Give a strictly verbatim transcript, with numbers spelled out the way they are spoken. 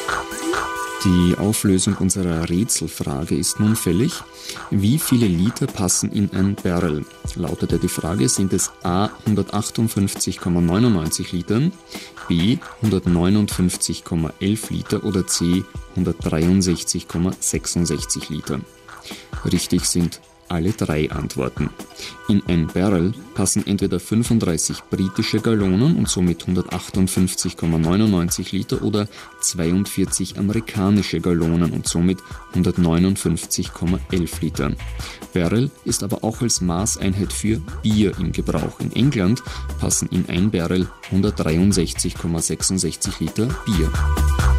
Die Auflösung unserer Rätselfrage ist nun fällig. Wie viele Liter passen in ein Barrel? Lautete die Frage, sind es a. hundertachtundfünfzig Komma neunundneunzig Liter, b. hundertneunundfünfzig Komma elf Liter oder c. hundertdreiundsechzig Komma sechsundsechzig Liter? Richtig sind alle drei Antworten. In ein Barrel passen entweder fünfunddreißig britische Gallonen und somit hundertachtundfünfzig Komma neunundneunzig Liter oder zweiundvierzig amerikanische Gallonen und somit hundertneunundfünfzig Komma elf Liter. Barrel ist aber auch als Maßeinheit für Bier im Gebrauch. In England passen in ein Barrel hundertdreiundsechzig Komma sechsundsechzig Liter Bier.